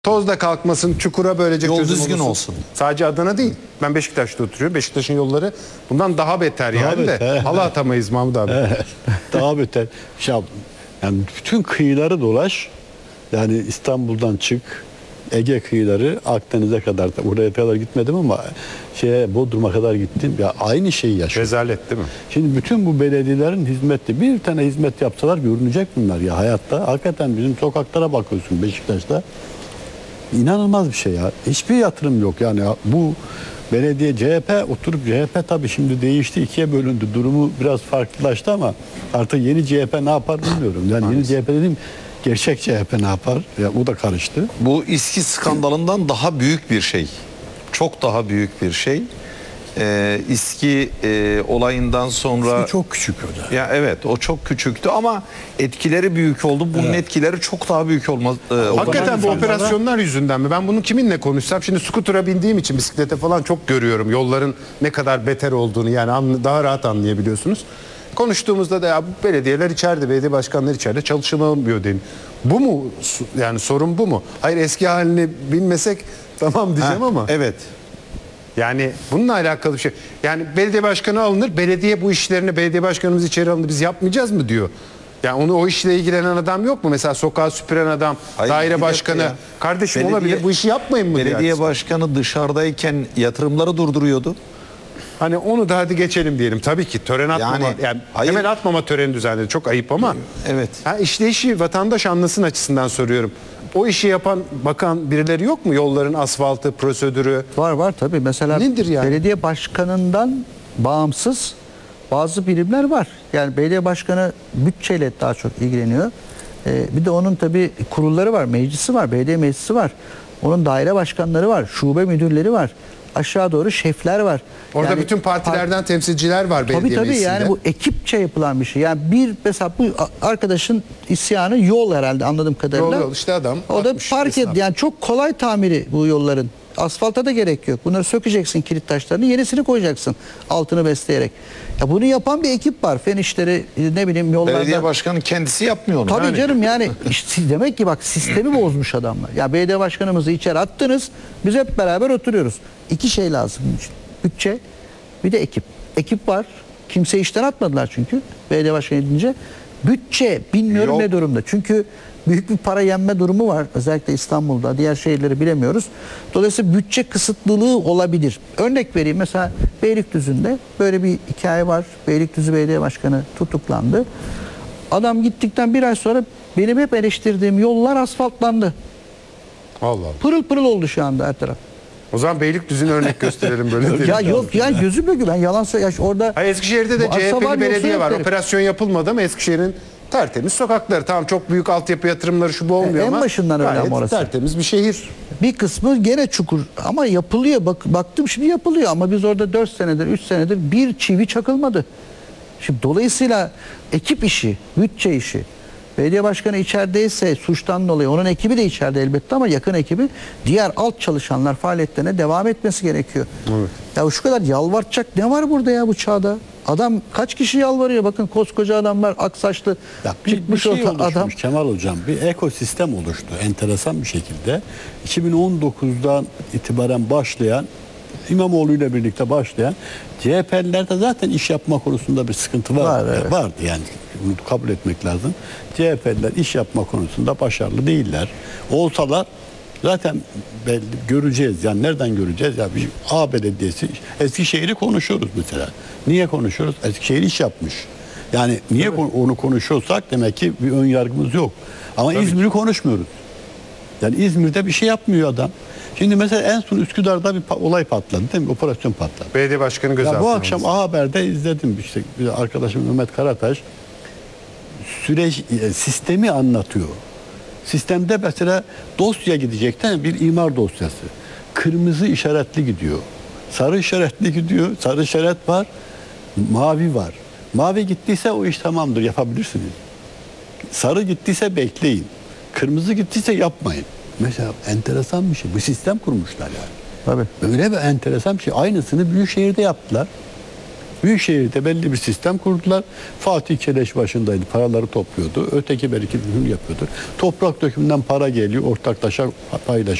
Tozda kalkmasın, çukura böylece Yol çözüm düzgün olsun. Sadece Adana değil. Ben Beşiktaş'ta oturuyorum. Beşiktaş'ın yolları bundan daha beter yani beter. de. Halı atamayız Mahmut abi. Daha beter. Yani bütün kıyıları dolaş. Yani İstanbul'dan çık. Ege kıyıları Akdeniz'e kadar, oraya kadar gitmedim ama Bodrum'a kadar gittim. Ya aynı şeyi yaşıyor. Rezalet değil mi? Şimdi bütün bu belediyelerin hizmeti, bir tane hizmet yapsalar görünecek bunlar ya hayatta. Hakikaten bizim sokaklara bakıyorsun Beşiktaş'ta. İnanılmaz bir şey ya. Hiçbir yatırım yok yani. Bu belediye CHP tabii şimdi değişti, ikiye bölündü. Durumu biraz farklılaştı ama artık yeni CHP ne yapar bilmiyorum. Yani yeni CHP dediğim gerçek CHP ne yapar? Ya bu da karıştı. Bu İSKİ skandalından daha büyük bir şey. Çok daha büyük bir şey. İSKİ olayından sonra... Çok küçük o da. Ya evet, o çok küçüktü ama etkileri büyük oldu. Bunun etkileri çok daha büyük olmaz. Hakikaten bu operasyonlar yüzünden mi? Ben bunu kiminle konuşsam, şimdi skutura bindiğim için bisiklete falan çok görüyorum. Yolların ne kadar beter olduğunu yani daha rahat anlayabiliyorsunuz. Konuştuğumuzda da ya bu belediyeler içeride, belediye başkanları içeride çalışılamıyor deyin. Bu mu? Yani sorun bu mu? Hayır, eski halini bilmesek tamam diyeceğim ama. Evet. Yani bununla alakalı bir şey. Yani belediye başkanı alınır, belediye bu işlerini, belediye başkanımız içeri alınır, biz yapmayacağız mı diyor. Yani onu o işle ilgilenen adam yok mu? Mesela sokağa süpüren adam, Hayır, daire başkanı. ya. Kardeşim olabilir, bu işi yapmayın mı diyor. Belediye başkanı dışarıdayken yatırımları durduruyordu. Hani onu da hadi geçelim diyelim. Tabii ki tören atmama, yani hayır. temel atmama töreni düzenledi. Çok ayıp ama. Evet. İşleyişi vatandaş anlasın açısından soruyorum. O işi yapan bakan birileri yok mu? Yolların asfaltı, prosedürü. Var tabii. Mesela Nedir yani? belediye başkanından bağımsız bazı birimler var. Yani belediye başkanı bütçeyle daha çok ilgileniyor. Bir de onun tabii kurulları var, meclisi var, belediye meclisi var. Onun daire başkanları var, şube müdürleri var. Aşağı doğru şefler var. Orada Yani bütün partilerden temsilciler var belediye tabii meclisinde. yani bu ekipçe yapılan bir şey. Yani mesela bu arkadaşın isyanı yol herhalde anladığım kadarıyla. Yol işte adam. O da atmış park esnaf. yani çok kolay tamiri bu yolların. Asfalta da gerek yok. Bunları sökeceksin, kilit taşlarını, yenisini koyacaksın altını besleyerek. Ya bunu yapan bir ekip var. Fen işleri, ne bileyim yollarda. Belediye başkanı kendisi yapmıyor onu. Tabii canım yani işte demek ki bak sistemi bozmuş adamlar. Ya belediye başkanımızı içeri attınız. Biz hep beraber oturuyoruz. İki şey lazım bunun için. Bütçe, bir de ekip. Ekip var. Kimse işten atmadılar çünkü. Belediye başkanı edince. Bütçe bilmiyorum Yok. ne durumda. Çünkü büyük bir para yenme durumu var. Özellikle İstanbul'da. Diğer şehirleri bilemiyoruz. Dolayısıyla bütçe kısıtlılığı olabilir. Örnek vereyim. Mesela Beylikdüzü'nde böyle bir hikaye var. Beylikdüzü Belediye Başkanı tutuklandı. Adam gittikten bir ay sonra benim hep eleştirdiğim yollar asfaltlandı. Allah Allah. Pırıl pırıl oldu şu anda her taraf. O zaman Beylikdüzü'nü örnek gösterelim böyle diyelim. Ya yok ya gözümle ben yalan söylüyorum. Orada Hayır, Eskişehir'de de Bu Asaban CHP'li belediye yolsu var. yok Operasyon yapılmadı ama Eskişehir'in tertemiz sokakları. Tamam, çok büyük altyapı yatırımları şu bu olmuyor En ama. başından öyle gayet ama orası. tertemiz bir şehir. bir kısmı gene çukur ama yapılıyor. Baktım şimdi yapılıyor ama biz orada 4 senedir 3 senedir bir çivi çakılmadı. Şimdi dolayısıyla ekip işi, bütçe işi. Belediye başkanı içerideyse suçtan dolayı onun ekibi de içeride elbette ama yakın ekibi diğer alt çalışanlar faaliyetlerine devam etmesi gerekiyor. Evet. Ya şu kadar yalvartacak ne var burada ya bu çağda? Adam kaç kişi yalvarıyor? Bakın koskoca adamlar aksaçlı Ya bir çıkmış şey orta oluşmuş adam. Kemal Hocam, bir ekosistem oluştu enteresan bir şekilde. 2019'dan itibaren başlayan, İmamoğlu ile birlikte başlayan CHP'lilerde zaten iş yapma konusunda bir sıkıntı var. Var, evet. Vardı yani, bunu kabul etmek lazım. CHP'liler iş yapma konusunda başarılı değiller. Olsalar zaten belli, göreceğiz. Yani nereden göreceğiz? Ya bir A belediyesi, Eskişehir'i konuşuyoruz mesela. Niye konuşuyoruz? Eskişehir iş yapmış. Yani niye onu konuşuyorsak demek ki bir ön yargımız yok. Ama İzmir'i konuşmuyoruz. Yani İzmir'de bir şey yapmıyor adam. Şimdi mesela en son Üsküdar'da bir olay patladı değil mi? Operasyon patladı. Belediye başkanı Ya gözaltına bu alındı. akşam A Haber'de izledim işte bir arkadaşım Mehmet Karataş sistemi anlatıyor. Sistemde mesela dosya gidecek değil mi? Bir imar dosyası. Kırmızı işaretli gidiyor. Sarı işaretli gidiyor. Sarı işaret var. Mavi var. Mavi gittiyse o iş tamamdır, yapabilirsiniz. Sarı gittiyse bekleyin. Kırmızı gittiyse yapmayın. Mesela enteresan bir şey. Bu sistem kurmuşlar yani. Tabii. Öyle bir enteresan bir şey. Aynısını Büyükşehir'de yaptılar. Büyükşehir'de belli bir sistem kurdular. Fatih Çeleş başındaydı. Paraları topluyordu. Öteki belki mühür yapıyordu. Toprak dökümünden para geliyor. Ortaklaşa paylaşıyor.